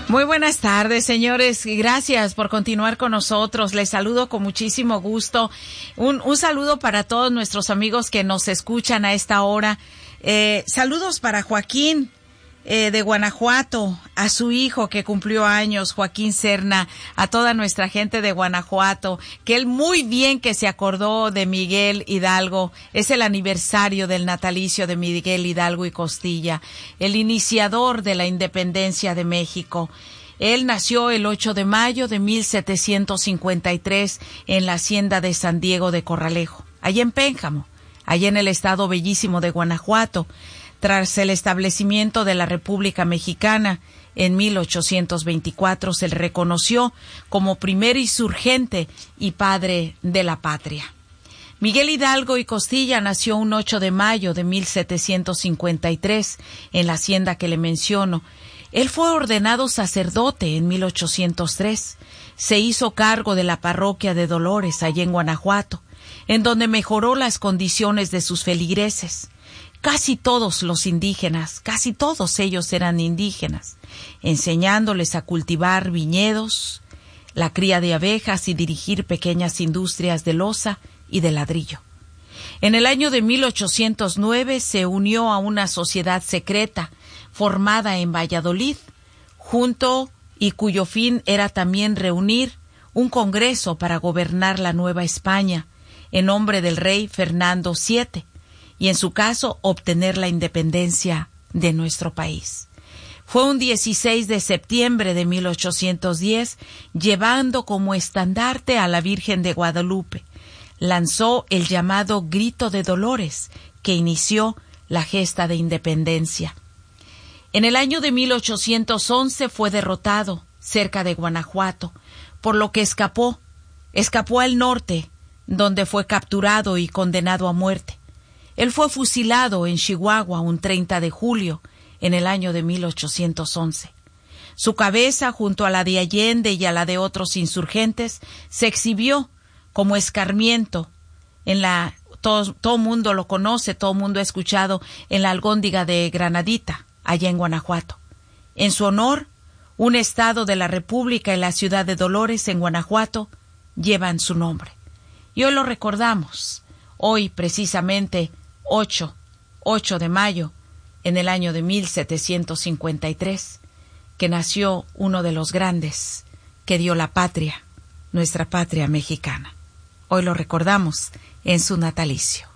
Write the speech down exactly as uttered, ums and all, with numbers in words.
Muy buenas tardes, señores. Gracias por continuar con nosotros. Les saludo con muchísimo gusto. Un, un saludo para todos nuestros amigos que nos escuchan a esta hora. Eh, saludos para Joaquín eh, de Guanajuato, a su hijo que cumplió años, Joaquín Serna, a toda nuestra gente de Guanajuato, que él muy bien que se acordó de Miguel Hidalgo. Es el aniversario del natalicio de Miguel Hidalgo y Costilla, el iniciador de la independencia de México. Él nació el ocho de mayo de mil setecientos cincuenta y tres en la hacienda de San Diego de Corralejo, allá en Pénjamo, allá en el estado bellísimo de Guanajuato. Tras el establecimiento de la República Mexicana en mil ochocientos veinticuatro, se le reconoció como primer insurgente y padre de la patria. Miguel Hidalgo y Costilla nació un ocho de mayo de mil setecientos cincuenta y tres en la hacienda que le menciono. Él fue ordenado sacerdote en mil ochocientos tres. Se hizo cargo de la parroquia de Dolores, allá en Guanajuato, en donde mejoró las condiciones de sus feligreses. Casi todos los indígenas, casi todos ellos eran indígenas, enseñándoles a cultivar viñedos, la cría de abejas y dirigir pequeñas industrias de loza y de ladrillo. En el año de mil ochocientos nueve se unió a una sociedad secreta formada en Valladolid, junto y cuyo fin era también reunir un congreso para gobernar la Nueva España en nombre del rey Fernando séptimo, y en su caso obtener la independencia de nuestro país. Fue un dieciséis de septiembre de mil ochocientos diez, llevando como estandarte a la Virgen de Guadalupe. Lanzó el llamado Grito de Dolores, que inició la gesta de independencia. En el año de mil ochocientos once fue derrotado cerca de Guanajuato, por lo que escapó, escapó al norte, donde fue capturado y condenado a muerte. Él fue fusilado en Chihuahua un treinta de julio en el año de mil ochocientos once. Su cabeza, junto a la de Allende y a la de otros insurgentes, se exhibió como escarmiento en la, todo, todo mundo lo conoce, todo mundo ha escuchado, en la Alhóndiga de Granadita, allá en Guanajuato. En su honor, un estado de la República y la ciudad de Dolores, en Guanajuato, llevan su nombre. Y hoy lo recordamos, hoy precisamente ocho de mayo, en el año de mil setecientos cincuenta y tres, que nació uno de los grandes que dio la patria, nuestra patria mexicana. Hoy lo recordamos en su natalicio.